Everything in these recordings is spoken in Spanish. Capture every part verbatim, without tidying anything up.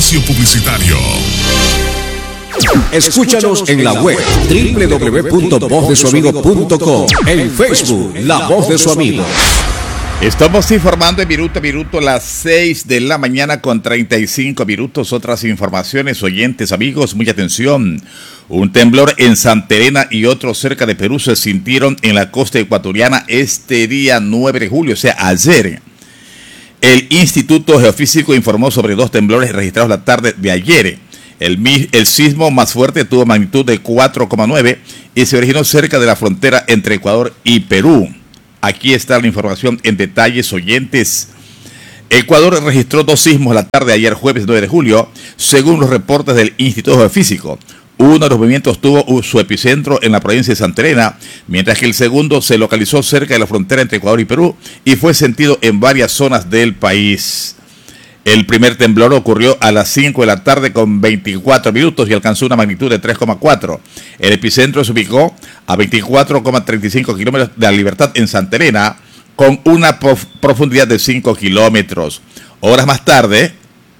Espacio publicitario. Escúchanos en la web doble u doble u doble u punto voz de su amigo punto com, en Facebook La Voz de su Amigo. Estamos informando en minuto a minuto, las seis de la mañana con treinta y cinco minutos. Otras informaciones, oyentes, amigos, mucha atención. Un temblor en Santa Elena y otro cerca de Perú se sintieron en la costa ecuatoriana este día nueve de julio, o sea, ayer. El Instituto Geofísico informó sobre dos temblores registrados la tarde de ayer. El, el sismo más fuerte tuvo magnitud de cuatro coma nueve y se originó cerca de la frontera entre Ecuador y Perú. Aquí está la información en detalles, oyentes. Ecuador registró dos sismos la tarde de ayer, jueves nueve de julio, según los reportes del Instituto Geofísico. Uno de los movimientos tuvo su epicentro en la provincia de Santa Elena, mientras que el segundo se localizó cerca de la frontera entre Ecuador y Perú y fue sentido en varias zonas del país. El primer temblor ocurrió a las cinco de la tarde con veinticuatro minutos y alcanzó una magnitud de tres coma cuatro. El epicentro se ubicó a veinticuatro coma treinta y cinco kilómetros de la Libertad en Santa Elena, con una prof- profundidad de cinco kilómetros. Horas más tarde,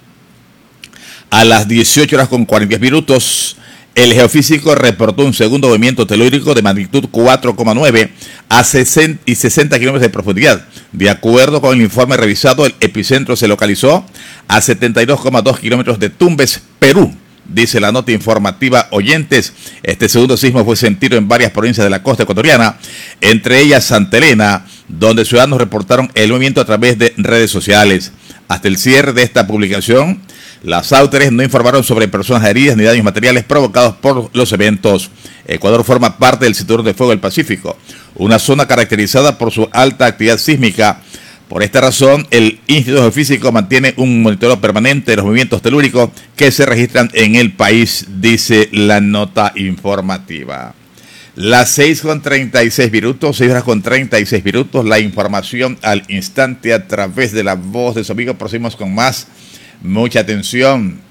a las dieciocho horas con cuarenta minutos, el geofísico reportó un segundo movimiento telúrico de magnitud cuatro coma nueve a sesenta y sesenta kilómetros de profundidad. De acuerdo con el informe revisado, el epicentro se localizó a setenta y dos coma dos kilómetros de Tumbes, Perú. Dice la nota informativa, oyentes. Este segundo sismo fue sentido en varias provincias de la costa ecuatoriana, entre ellas Santa Elena, donde ciudadanos reportaron el movimiento a través de redes sociales. Hasta el cierre de esta publicación, las autoridades no informaron sobre personas heridas ni daños materiales provocados por los eventos. Ecuador forma parte del Cinturón de Fuego del Pacífico, una zona caracterizada por su alta actividad sísmica. Por esta razón, el Instituto Geofísico mantiene un monitoreo permanente de los movimientos telúricos que se registran en el país, dice la nota informativa. Las seis con treinta y seis minutos, seis horas con treinta y seis minutos, la información al instante a través de La Voz de su Amigo. Proseguimos con más. Mucha atención.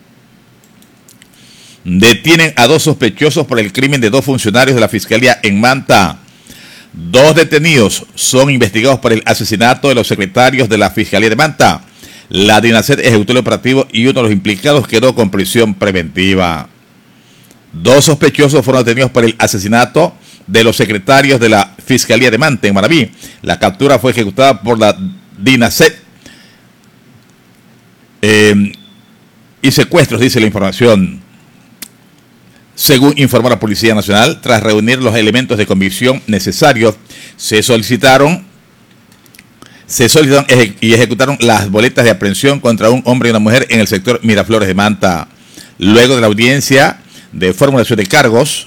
Detienen a dos sospechosos por el crimen de dos funcionarios de la Fiscalía en Manta. Dos detenidos son investigados por el asesinato de los secretarios de la Fiscalía de Manta. La DINASET ejecutó el operativo y uno de los implicados quedó con prisión preventiva. Dos sospechosos fueron detenidos por el asesinato de los secretarios de la Fiscalía de Manta en Manabí. La captura fue ejecutada por la DINASET. Eh, y secuestros, dice la información. Según informó la Policía Nacional, tras reunir los elementos de convicción necesarios, se solicitaron, se solicitaron eje- y ejecutaron las boletas de aprehensión contra un hombre y una mujer en el sector Miraflores de Manta. Luego de la audiencia de formulación de cargos,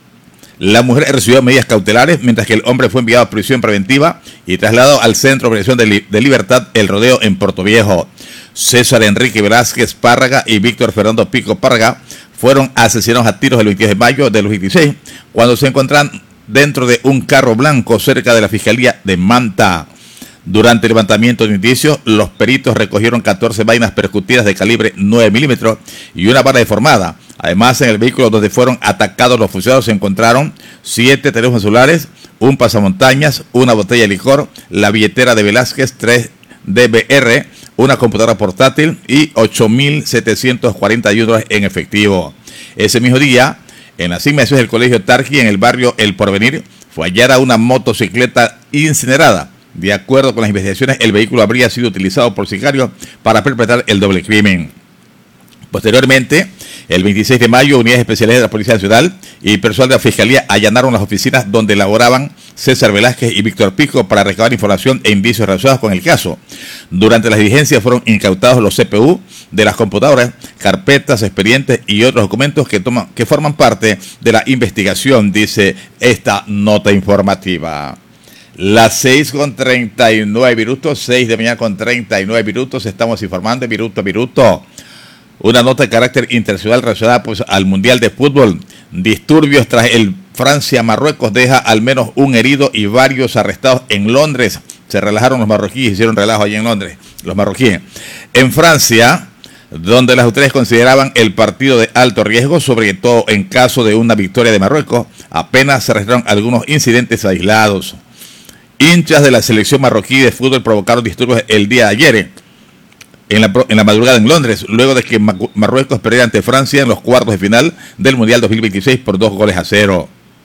la mujer recibió medidas cautelares, mientras que el hombre fue enviado a prisión preventiva y trasladado al Centro de Prevención de, Li- de Libertad, El Rodeo, en Portoviejo. César Enrique Velázquez Párraga y Víctor Fernando Pico Párraga fueron asesinados a tiros el veintidós de mayo de los veintiséis, cuando se encontraban dentro de un carro blanco cerca de la Fiscalía de Manta. Durante el levantamiento de indicios, los peritos recogieron catorce vainas percutidas de calibre nueve milímetros y una bala deformada. Además, en el vehículo donde fueron atacados los funcionarios se encontraron siete teléfonos celulares, un pasamontañas, una botella de licor, la billetera de Velázquez, tres D V R, una computadora portátil y ocho mil setecientos cuarenta y uno dólares en efectivo. Ese mismo día, en las inmediaciones del Colegio Tarqui, en el barrio El Porvenir, fue hallada una motocicleta incinerada. De acuerdo con las investigaciones, el vehículo habría sido utilizado por sicarios para perpetrar el doble crimen. Posteriormente, el veintiséis de mayo, unidades especiales de la Policía Nacional y personal de la Fiscalía allanaron las oficinas donde laboraban César Velázquez y Víctor Pico para recabar información e indicios relacionados con el caso. Durante las diligencias fueron incautados los C P U de las computadoras, carpetas, expedientes y otros documentos que, toman, que forman parte de la investigación, dice esta nota informativa. Las seis con treinta y nueve minutos, seis de mañana con treinta y nueve minutos, estamos informando minuto a minuto. Una nota de carácter internacional relacionada pues, al Mundial de Fútbol. Disturbios tras el Francia-Marruecos deja al menos un herido y varios arrestados en Londres. Se relajaron los marroquíes, hicieron relajo allí en Londres, los marroquíes. En Francia, donde las autoridades consideraban el partido de alto riesgo, sobre todo en caso de una victoria de Marruecos, apenas se registraron algunos incidentes aislados. Hinchas de la selección marroquí de fútbol provocaron disturbios el día de ayer en la, en la madrugada en Londres, luego de que Marruecos perdiera ante Francia en los cuartos de final del Mundial dos mil veintiséis por dos goles a cero.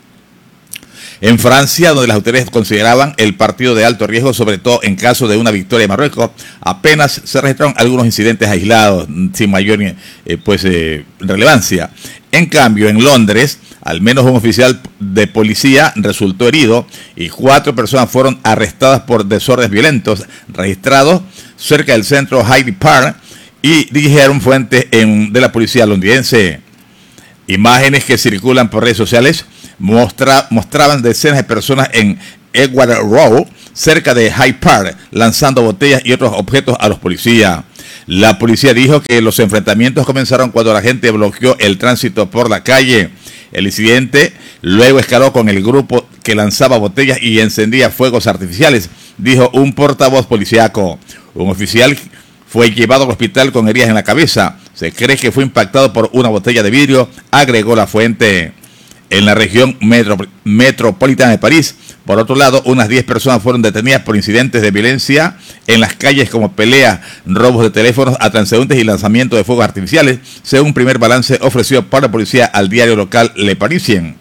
En Francia, donde las autoridades consideraban el partido de alto riesgo, sobre todo en caso de una victoria de Marruecos, apenas se registraron algunos incidentes aislados sin mayor eh, pues, eh, relevancia. En cambio, en Londres, al menos un oficial de policía resultó herido y cuatro personas fueron arrestadas por desórdenes violentos registrados cerca del centro Hyde Park, y dijeron fuentes en, de la policía londinense. Imágenes que circulan por redes sociales mostra, mostraban decenas de personas en Edgware Road, cerca de Hyde Park, lanzando botellas y otros objetos a los policías. La policía dijo que los enfrentamientos comenzaron cuando la gente bloqueó el tránsito por la calle. El incidente luego escaló con el grupo que lanzaba botellas y encendía fuegos artificiales, dijo un portavoz policíaco. Un oficial fue llevado al hospital con heridas en la cabeza. Se cree que fue impactado por una botella de vidrio, agregó la fuente. En la región metro, metropolitana de París, por otro lado, unas diez personas fueron detenidas por incidentes de violencia en las calles, como peleas, robos de teléfonos a transeúntes y lanzamiento de fuegos artificiales, según un primer balance ofrecido por la policía al diario local Le Parisien.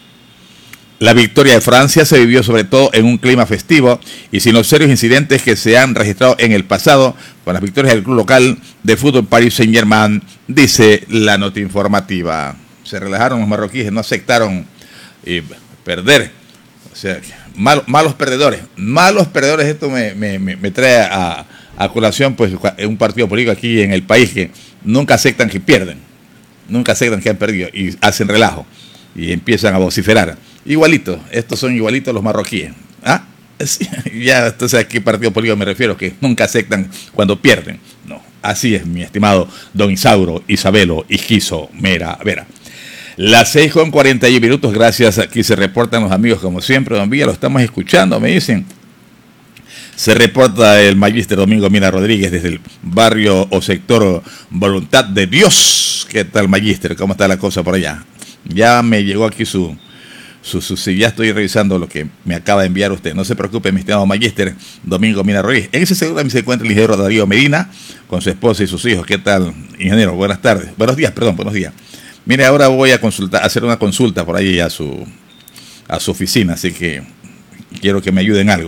La victoria de Francia se vivió sobre todo en un clima festivo y sin los serios incidentes que se han registrado en el pasado con las victorias del club local de fútbol Paris Saint-Germain, dice la nota informativa. Se relajaron los marroquíes, no aceptaron eh, perder. O sea, mal, malos perdedores. Malos perdedores, esto me, me, me trae a, a colación pues un partido político aquí en el país que nunca aceptan que pierden. Nunca aceptan que han perdido y hacen relajo y empiezan a vociferar. Igualitos, estos son igualitos los marroquíes. ¿Ah? Sí, ya, entonces a qué partido político me refiero, que nunca aceptan cuando pierden. No, así es, mi estimado don Isauro, Isabelo, Igiso, Mera, Vera. Las seis con cuarenta y uno minutos, gracias, aquí se reportan los amigos como siempre, don Villa, lo estamos escuchando, me dicen. Se reporta el magíster Domingo Mina Rodríguez desde el barrio o sector Voluntad de Dios. ¿Qué tal, magíster? ¿Cómo está la cosa por allá? Ya me llegó aquí su, su, su, su ya estoy revisando lo que me acaba de enviar usted. No se preocupe, mi estimado magíster Domingo Mina Rodríguez. En ese sector también se encuentra el ingeniero Darío Medina con su esposa y sus hijos. ¿Qué tal, ingeniero? Buenas tardes. Buenos días, perdón, buenos días. Mire, ahora voy a consultar, a hacer una consulta por ahí a su, a su oficina, así que quiero que me ayuden algo.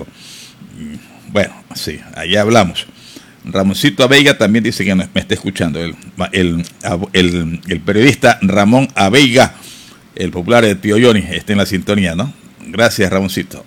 Bueno, sí, allá hablamos. Ramoncito Abeiga también dice que me está escuchando. El, el, el, el periodista Ramón Abeiga, el popular de Tío Johnny, está en la sintonía, ¿no? Gracias, Ramoncito.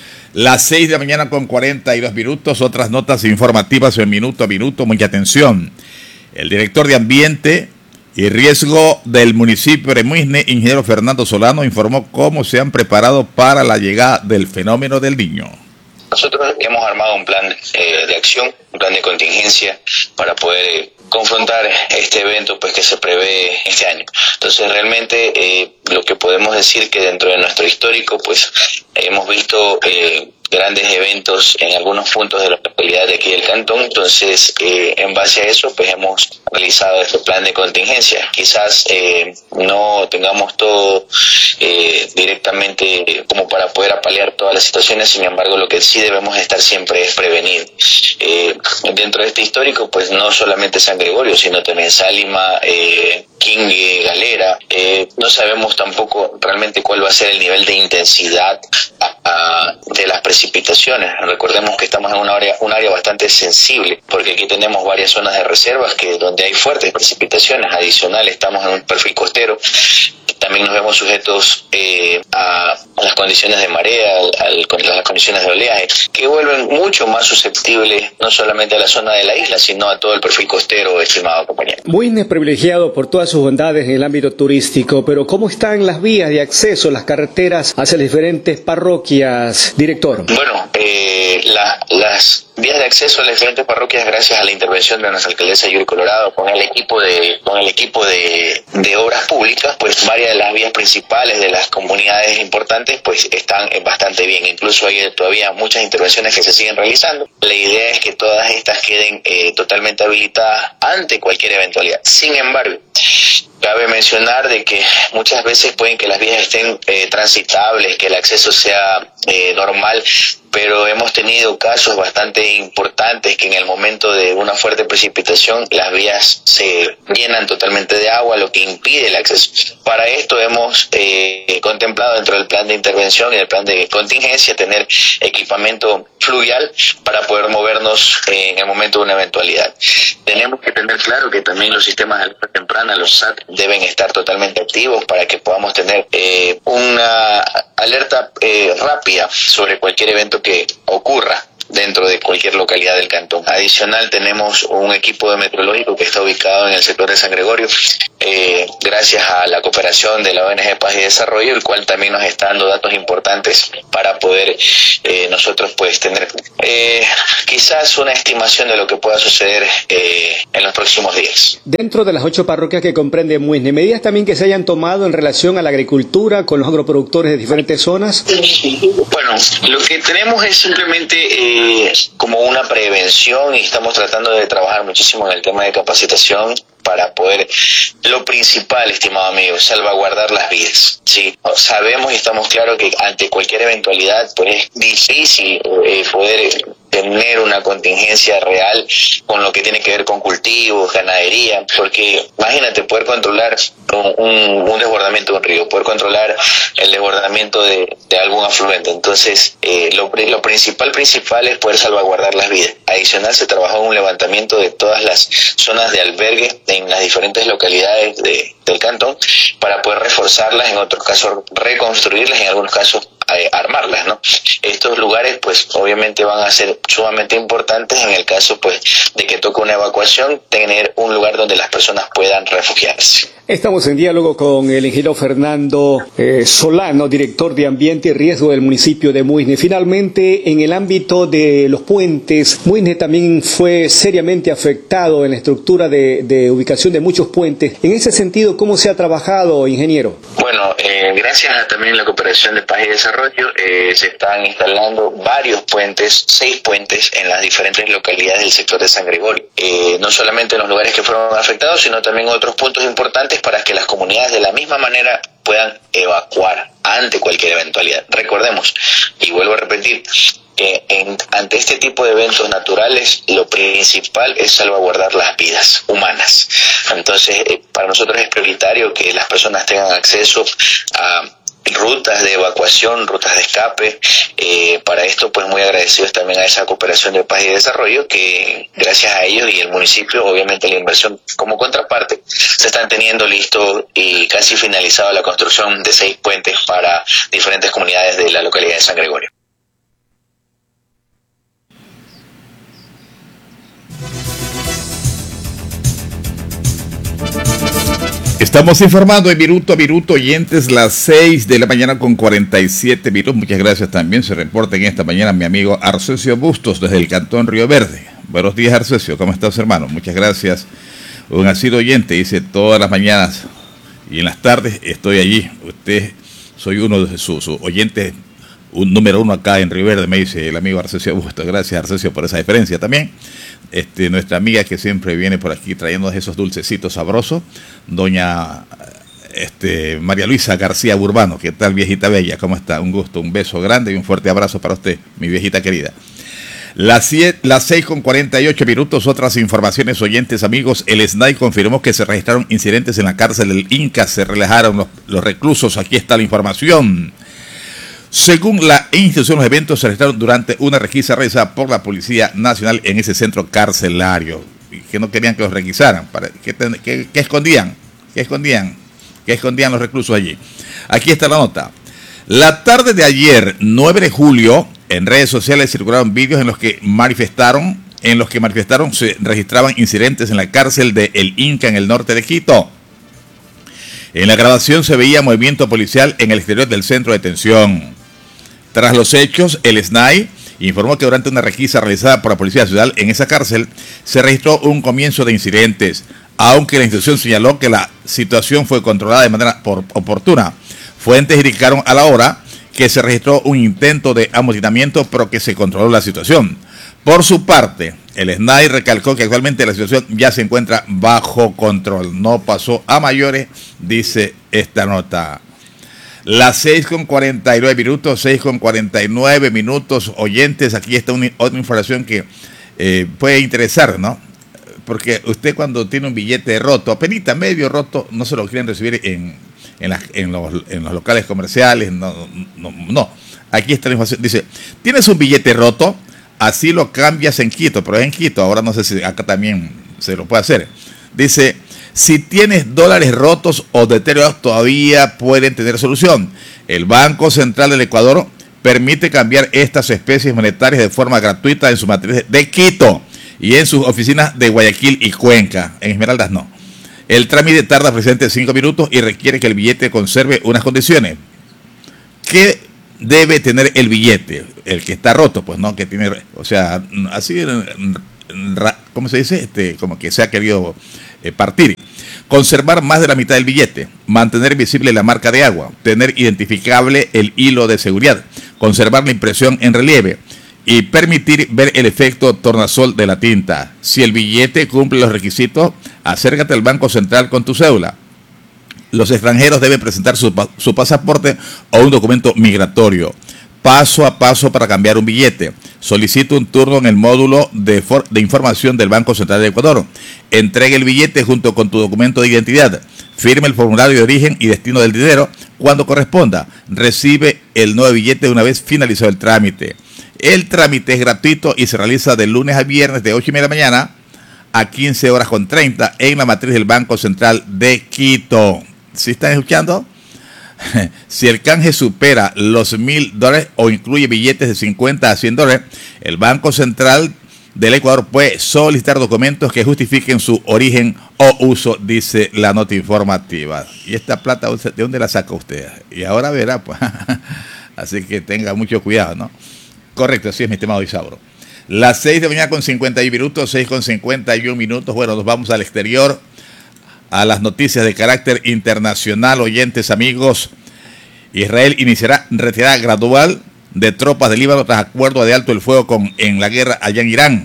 Las seis de la mañana con cuarenta y dos minutos, otras notas informativas en minuto a minuto. Mucha atención. El director de Ambiente y Riesgo del municipio de Muisne, ingeniero Fernando Solano, informó cómo se han preparado para la llegada del fenómeno del Niño. Nosotros hemos armado un plan eh, de acción, un plan de contingencia para poder eh, confrontar este evento pues que se prevé este año. Entonces realmente eh, lo que podemos decir que dentro de nuestro histórico pues hemos visto eh, grandes eventos en algunos puntos de la localidad de aquí del cantón, entonces eh, en base a eso pues hemos realizado este plan de contingencia. Quizás eh, no tengamos todo eh, directamente como para poder apalear todas las situaciones, sin embargo lo que sí debemos estar siempre es prevenir. Eh, dentro de este histórico pues no solamente San Gregorio, sino también Sálima, eh, Quingue, Galera, eh, no sabemos tampoco realmente cuál va a ser el nivel de intensidad a, a, de las precipitaciones. Recordemos que estamos en una área, un área bastante sensible, porque aquí tenemos varias zonas de reservas que donde hay fuertes precipitaciones. Adicional, estamos en un perfil costero. También nos vemos sujetos eh, a, a las condiciones de marea, al, al, a las condiciones de oleaje, que vuelven mucho más susceptibles no solamente a la zona de la isla, sino a todo el perfil costero, estimado compañero. Muisne es privilegiado por todas sus bondades en el ámbito turístico, pero ¿cómo están las vías de acceso, las carreteras hacia las diferentes parroquias, director? Bueno, eh, la, las vías de acceso a las diferentes parroquias, gracias a la intervención de nuestra alcaldesa Yuri Colorado con el equipo de con el equipo de, de obras públicas, pues varias de las vías principales de las comunidades importantes pues están bastante bien. Incluso hay todavía muchas intervenciones que se siguen realizando. La idea es que todas estas queden eh, totalmente habilitadas ante cualquier eventualidad. Sin embargo, cabe mencionar de que muchas veces pueden que las vías estén eh, transitables, que el acceso sea eh, normal, pero hemos tenido casos bastante importantes que en el momento de una fuerte precipitación las vías se llenan totalmente de agua, lo que impide el acceso. Para esto hemos eh, contemplado dentro del plan de intervención y el plan de contingencia tener equipamiento fluvial para poder movernos eh, en el momento de una eventualidad. Tenemos que tener claro que también los sistemas de alerta temprana, los S A T, deben estar totalmente activos para que podamos tener eh, una alerta eh, rápida sobre cualquier evento que ocurra dentro de cualquier localidad del cantón. Adicional, tenemos un equipo de meteorológico que está ubicado en el sector de San Gregorio, eh, gracias a la cooperación de la O N G Paz y Desarrollo, el cual también nos está dando datos importantes para poder eh, nosotros pues tener eh, quizás una estimación de lo que pueda suceder eh, en los próximos días. Dentro de las ocho parroquias que comprende Muisne, medidas también que se hayan tomado en relación a la agricultura con los agroproductores de diferentes zonas. Bueno, lo que tenemos es simplemente eh, como una prevención, y estamos tratando de trabajar muchísimo en el tema de capacitación para poder, lo principal, estimado amigo, salvaguardar las vidas. Sí, sabemos y estamos claros que ante cualquier eventualidad pues es difícil eh, poder tener una contingencia real con lo que tiene que ver con cultivos, ganadería, porque imagínate poder controlar un, un, un desbordamiento de un río, poder controlar el desbordamiento de, de algún afluente. Entonces, eh, lo, lo principal, principal es poder salvaguardar las vidas. Adicional, se trabajó en un levantamiento de todas las zonas de albergue en las diferentes localidades de, del cantón para poder reforzarlas, en otros casos reconstruirlas, en algunos casos eh, armarlas, ¿no? Estos lugares pues obviamente van a ser sumamente importantes en el caso pues de que toque una evacuación, tener un lugar donde las personas puedan refugiarse. Estamos en diálogo con el ingeniero Fernando eh, Solano, director de Ambiente y Riesgo del municipio de Muisne. Finalmente, en el ámbito de los puentes, Muisne también fue seriamente afectado en la estructura de, de ubicación de muchos puentes. En ese sentido, ¿cómo se ha trabajado, ingeniero? Bueno, eh, gracias a también la cooperación de Paz y Desarrollo, eh, se están instalando varios puentes, seis puentes en las diferentes localidades del sector de San Gregorio. Eh, no solamente en los lugares que fueron afectados, sino también otros puntos importantes para que las comunidades de la misma manera puedan evacuar ante cualquier eventualidad. Recordemos, y vuelvo a repetir, que en, ante este tipo de eventos naturales lo principal es salvaguardar las vidas humanas. Entonces, eh, para nosotros es prioritario que las personas tengan acceso a rutas de evacuación, rutas de escape. Eh, para esto pues muy agradecidos también a esa cooperación de Paz y Desarrollo, que gracias a ellos y el municipio, obviamente la inversión como contraparte, se están teniendo listo y casi finalizado la construcción de seis puentes para diferentes comunidades de la localidad de San Gregorio. Estamos informando de minuto a minuto, oyentes, las seis de la mañana con cuarenta y siete minutos. Muchas gracias también. Se reporta en esta mañana mi amigo Arcesio Bustos desde el Cantón Río Verde. Buenos días, Arcesio. ¿Cómo estás, hermano? Muchas gracias. Un asiduo oyente, dice, todas las mañanas y en las tardes estoy allí. Usted, soy uno de sus, sus oyentes, un número uno acá en Río Verde, me dice el amigo Arcesio Bustos. Gracias, Arcesio, por esa diferencia también. Este, nuestra amiga que siempre viene por aquí trayendo esos dulcecitos sabrosos, doña este, María Luisa García Burbano. ¿Qué tal, viejita bella? ¿Cómo está? Un gusto, un beso grande y un fuerte abrazo para usted, mi viejita querida. Las, siete, las seis con cuarenta y ocho minutos, otras informaciones, oyentes, amigos. El S N A I confirmó que se registraron incidentes en la cárcel del Inca, se relajaron los, los reclusos. Aquí está la información. Según la institución, los eventos se registraron durante una requisa realizada por la Policía Nacional en ese centro carcelario. Que no querían que los requisaran. ¿Qué, qué, qué escondían? ¿Qué escondían? ¿Qué escondían los reclusos allí? Aquí está la nota. La tarde de ayer, nueve de julio, en redes sociales circularon vídeos en los que manifestaron, en los que manifestaron se registraban incidentes en la cárcel de El Inca en el norte de Quito. En la grabación se veía movimiento policial en el exterior del centro de detención. Tras los hechos, el S N A I informó que durante una requisa realizada por la Policía Nacional en esa cárcel se registró un comienzo de incidentes, aunque la institución señaló que la situación fue controlada de manera por, oportuna. Fuentes indicaron a la hora que se registró un intento de amotinamiento, pero que se controló la situación. Por su parte, el S N A I recalcó que actualmente la situación ya se encuentra bajo control. No pasó a mayores, dice esta nota. Las seis con cuarenta y nueve minutos, seis con cuarenta y nueve minutos, oyentes, aquí está una, otra información que eh, puede interesar, ¿no? Porque usted cuando tiene un billete roto, apenas medio roto, no se lo quieren recibir en, en, las, en, los, en los locales comerciales, no, no, no. Aquí está la información, dice, ¿tienes un billete roto? Así lo cambias en Quito, pero es en Quito, ahora no sé si acá también se lo puede hacer. Dice, si tienes dólares rotos o deteriorados todavía pueden tener solución. El Banco Central del Ecuador permite cambiar estas especies monetarias de forma gratuita en su matriz de Quito y en sus oficinas de Guayaquil y Cuenca. En Esmeraldas no. El trámite tarda aproximadamente cinco minutos y requiere que el billete conserve unas condiciones. ¿Qué debe tener el billete? El que está roto, pues no, que tiene, o sea, así, ¿cómo se dice? Este, como que se ha querido eh, partir. Conservar más de la mitad del billete, mantener visible la marca de agua, tener identificable el hilo de seguridad, conservar la impresión en relieve y permitir ver el efecto tornasol de la tinta. Si el billete cumple los requisitos, acércate al Banco Central con tu cédula. Los extranjeros deben presentar su, su pasaporte o un documento migratorio. Paso a paso para cambiar un billete. Solicita un turno en el módulo de, for, de información del Banco Central de Ecuador. Entregue el billete junto con tu documento de identidad. Firme el formulario de origen y destino del dinero cuando corresponda. Recibe el nuevo billete una vez finalizado el trámite. El trámite es gratuito y se realiza de lunes a viernes de ocho y media de la mañana a quince horas con treinta en la matriz del Banco Central de Quito. ¿Sí están escuchando? Si el canje supera los mil dólares o incluye billetes de cincuenta a cien dólares, el Banco Central del Ecuador puede solicitar documentos que justifiquen su origen o uso, dice la nota informativa. ¿Y esta plata de dónde la saca usted? Y ahora verá, pues. Así que tenga mucho cuidado, ¿no? Correcto, así es, mi estimado Isauro. Las seis de la mañana con cincuenta y un minutos, seis con cincuenta y un minutos. Bueno, nos vamos al exterior, a las noticias de carácter internacional, oyentes, amigos. Israel iniciará retirada gradual de tropas de Líbano tras acuerdo de alto el fuego con, en la guerra allá en Irán.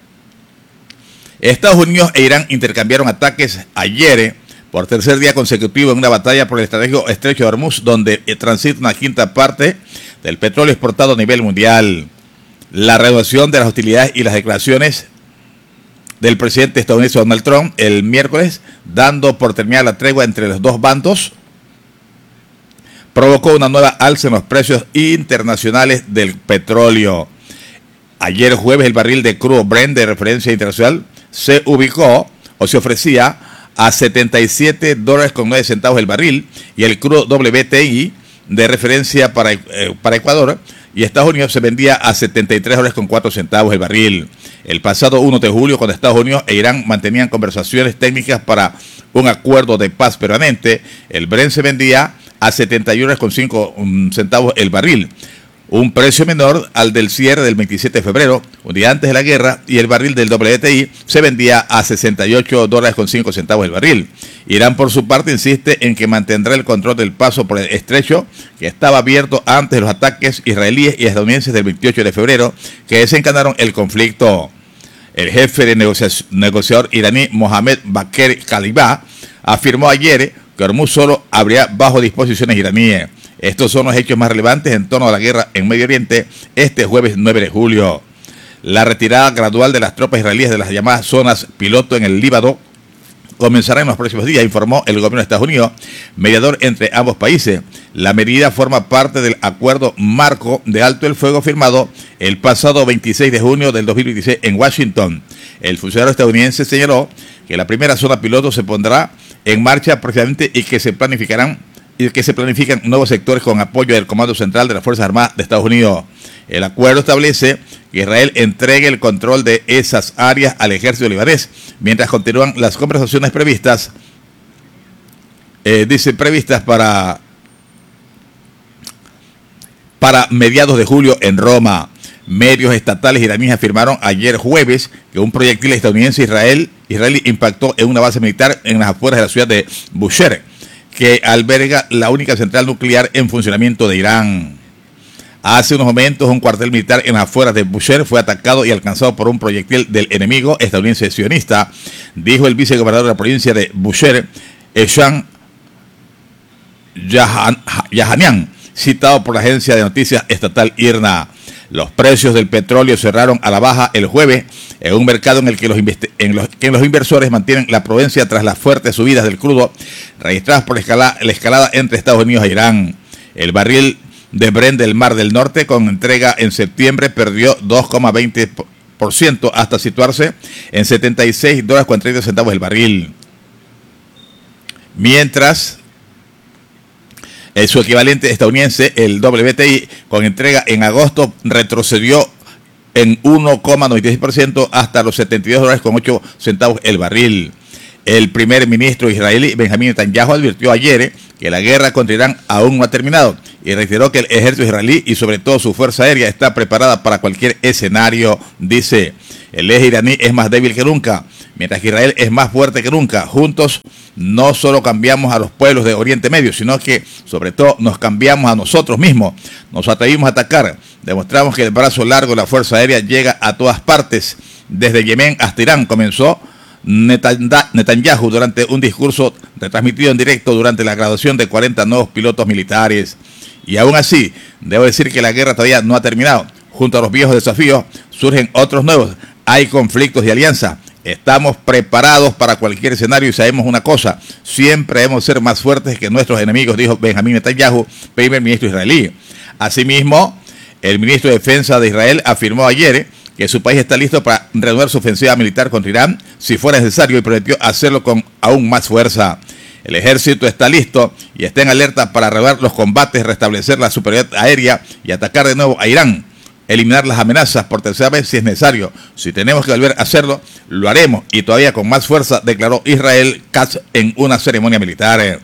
Estados Unidos e Irán intercambiaron ataques ayer por tercer día consecutivo en una batalla por el estratégico estrecho de Hormuz, donde transita una quinta parte del petróleo exportado a nivel mundial. La reducción de las hostilidades y las declaraciones del presidente estadounidense Donald Trump el miércoles, dando por terminada la tregua entre los dos bandos, provocó una nueva alza en los precios internacionales del petróleo. Ayer jueves el barril de crudo Brent de referencia internacional se ubicó o se ofrecía a setenta y siete dólares con nueve centavos el barril, y el crudo W T I de referencia para, eh, para Ecuador y Estados Unidos se vendía a setenta y tres dólares con cuatro centavos el barril. El pasado uno de julio, cuando Estados Unidos e Irán mantenían conversaciones técnicas para un acuerdo de paz permanente, el Brent se vendía a setenta y uno dólares con cinco centavos el barril, un precio menor al del cierre del veintisiete de febrero, un día antes de la guerra, y el barril del W T I se vendía a sesenta y ocho dólares con cinco centavos el barril. Irán, por su parte, insiste en que mantendrá el control del paso por el estrecho, que estaba abierto antes de los ataques israelíes y estadounidenses del veintiocho de febrero, que desencadenaron el conflicto. El jefe de negocia- negociador iraní Mohamed Bakr Kalibah afirmó ayer que Hormuz solo abrirá bajo disposiciones iraníes. Estos son los hechos más relevantes en torno a la guerra en Medio Oriente este jueves nueve de julio. La retirada gradual de las tropas israelíes de las llamadas zonas piloto en el Líbano comenzará en los próximos días, informó el gobierno de Estados Unidos, mediador entre ambos países. La medida forma parte del acuerdo marco de alto el fuego firmado el pasado veintiséis de junio del dos mil veintiséis en Washington. El funcionario estadounidense señaló que la primera zona piloto se pondrá en marcha próximamente y que se planificarán y que se planifican nuevos sectores con apoyo del Comando Central de las Fuerzas Armadas de Estados Unidos. El acuerdo establece que Israel entregue el control de esas áreas al ejército libanés, mientras continúan las conversaciones previstas, eh, dice, previstas para, para mediados de julio en Roma. Medios estatales iraníes afirmaron ayer jueves que un proyectil estadounidense Israel, israelí impactó en una base militar en las afueras de la ciudad de Bushehr, que alberga la única central nuclear en funcionamiento de Irán. Hace unos momentos, un cuartel militar en las afueras de Bushehr fue atacado y alcanzado por un proyectil del enemigo estadounidense sionista, dijo el vicegobernador de la provincia de Bushehr, Eshan Yahanian, citado por la agencia de noticias estatal I R N A. Los precios del petróleo cerraron a la baja el jueves en un mercado en el que los, en los, que los inversores mantienen la prudencia tras las fuertes subidas del crudo registradas por la escalada, la escalada entre Estados Unidos e Irán. El barril de Brent del Mar del Norte, con entrega en septiembre, perdió dos coma veinte por ciento hasta situarse en setenta y seis dólares con treinta centavos el barril. Mientras, el, su equivalente estadounidense, el W T I, con entrega en agosto, retrocedió en uno coma noventa y seis por ciento hasta los setenta y dos dólares con ocho centavos el barril. El primer ministro israelí, Benjamín Netanyahu, advirtió ayer que la guerra contra Irán aún no ha terminado y reiteró que el ejército israelí y sobre todo su fuerza aérea está preparada para cualquier escenario. Dice, el eje iraní es más débil que nunca, mientras que Israel es más fuerte que nunca. Juntos no solo cambiamos a los pueblos de Oriente Medio, sino que sobre todo nos cambiamos a nosotros mismos. Nos atrevimos a atacar, demostramos que el brazo largo de la fuerza aérea llega a todas partes, desde Yemen hasta Irán, comenzó Netanyahu durante un discurso retransmitido en directo durante la graduación de cuarenta nuevos pilotos militares. Y aún así, debo decir que la guerra todavía no ha terminado. Junto a los viejos desafíos surgen otros nuevos. Hay conflictos de alianza. Estamos preparados para cualquier escenario y sabemos una cosa: siempre debemos ser más fuertes que nuestros enemigos, dijo Benjamín Netanyahu, primer ministro israelí. Asimismo, el ministro de Defensa de Israel afirmó ayer que su país está listo para reanudar su ofensiva militar contra Irán si fuera necesario y prometió hacerlo con aún más fuerza. El ejército está listo y está en alerta para reanudar los combates, restablecer la superioridad aérea y atacar de nuevo a Irán, eliminar las amenazas por tercera vez si es necesario. Si tenemos que volver a hacerlo, lo haremos y todavía con más fuerza, declaró Israel Katz en una ceremonia militar.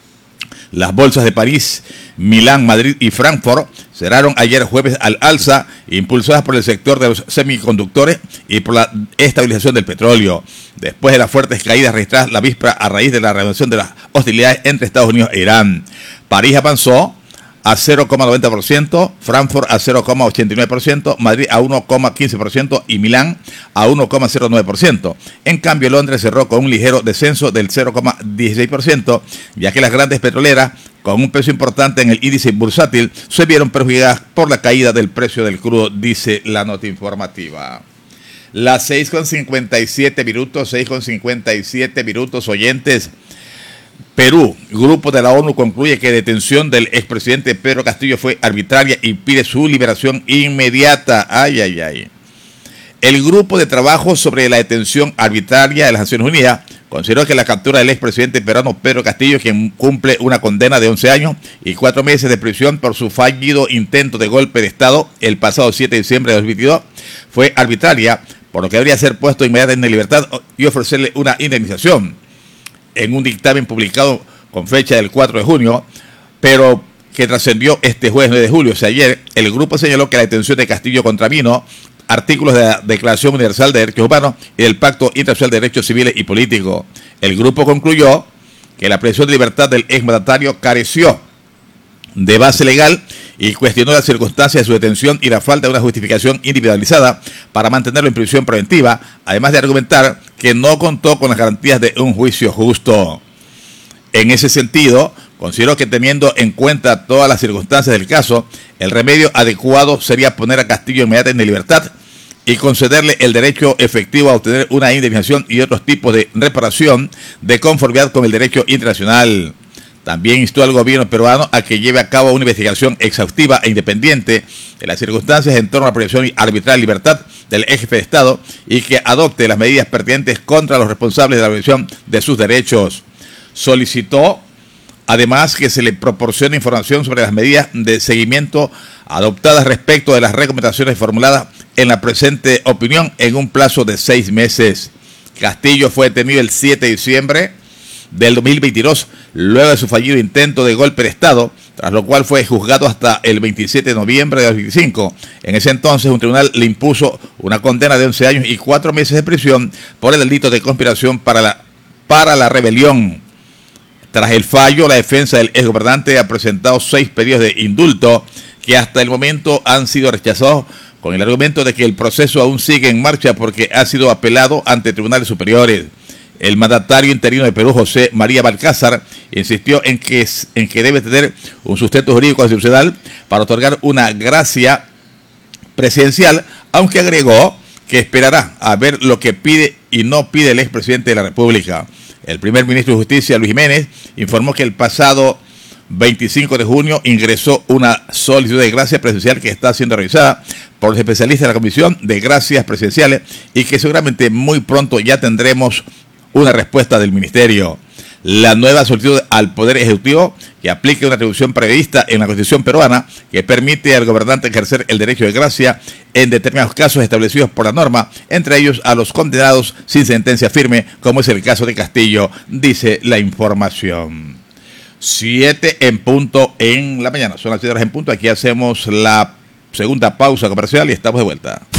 Las bolsas de París, Milán, Madrid y Frankfurt cerraron ayer jueves al alza, impulsadas por el sector de los semiconductores y por la estabilización del petróleo, después de las fuertes caídas registradas la víspera a raíz de la reanudación de las hostilidades entre Estados Unidos e Irán. París avanzó a cero coma noventa por ciento, Frankfurt a cero coma ochenta y nueve por ciento, Madrid a uno coma quince por ciento y Milán a uno coma cero nueve por ciento. En cambio, Londres cerró con un ligero descenso del cero coma dieciséis por ciento, ya que las grandes petroleras, con un peso importante en el índice bursátil, se vieron perjudicadas por la caída del precio del crudo, dice la nota informativa. Las seis con cincuenta y siete minutos, seis con cincuenta y siete minutos, oyentes. Perú, grupo de la ONU, concluye que la detención del expresidente Pedro Castillo fue arbitraria y pide su liberación inmediata. Ay, ay, ay. El grupo de trabajo sobre la detención arbitraria de las Naciones Unidas consideró que la captura del expresidente peruano Pedro Castillo, quien cumple una condena de once años y cuatro meses de prisión por su fallido intento de golpe de Estado el pasado siete de diciembre de dos mil veintidós, fue arbitraria, por lo que debería ser puesto inmediatamente en libertad y ofrecerle una indemnización. En un dictamen publicado con fecha del cuatro de junio, pero que trascendió este jueves nueve de julio, o sea, ayer, el grupo señaló que la detención de Castillo contravino artículos de la Declaración Universal de Derechos Humanos y del Pacto Internacional de Derechos Civiles y Políticos. El grupo concluyó que la prisión de libertad del exmandatario careció de base legal y cuestionó las circunstancias de su detención y la falta de una justificación individualizada para mantenerlo en prisión preventiva, además de argumentar que no contó con las garantías de un juicio justo. En ese sentido, considero que teniendo en cuenta todas las circunstancias del caso, el remedio adecuado sería poner a Castillo inmediatamente en libertad y concederle el derecho efectivo a obtener una indemnización y otros tipos de reparación de conformidad con el derecho internacional. También instó al gobierno peruano a que lleve a cabo una investigación exhaustiva e independiente de las circunstancias en torno a la privación arbitraria de libertad del ex jefe de Estado y que adopte las medidas pertinentes contra los responsables de la violación de sus derechos. Solicitó además que se le proporcione información sobre las medidas de seguimiento adoptadas respecto de las recomendaciones formuladas en la presente opinión en un plazo de seis meses. Castillo fue detenido el siete de diciembre del dos mil veintidós, luego de su fallido intento de golpe de Estado, tras lo cual fue juzgado hasta el veintisiete de noviembre de dos mil veinticinco. En ese entonces, un tribunal le impuso una condena de once años y cuatro meses de prisión por el delito de conspiración para la, para la rebelión. Tras el fallo, la defensa del exgobernante ha presentado seis pedidos de indulto que hasta el momento han sido rechazados con el argumento de que el proceso aún sigue en marcha porque ha sido apelado ante tribunales superiores. El mandatario interino de Perú, José María Balcázar, insistió en que, en que debe tener un sustento jurídico constitucional para otorgar una gracia presidencial, aunque agregó que esperará a ver lo que pide y no pide el expresidente de la República. El primer ministro de Justicia, Luis Jiménez, informó que el pasado veinticinco de junio ingresó una solicitud de gracia presidencial que está siendo revisada por los especialistas de la Comisión de Gracias Presidenciales y que seguramente muy pronto ya tendremos una respuesta del Ministerio. La nueva solicitud al Poder Ejecutivo que aplique una atribución prevista en la Constitución peruana que permite al gobernante ejercer el derecho de gracia en determinados casos establecidos por la norma, entre ellos a los condenados sin sentencia firme, como es el caso de Castillo, dice la información. Siete en punto en la mañana, son las siete horas en punto. Aquí hacemos la segunda pausa comercial y estamos de vuelta.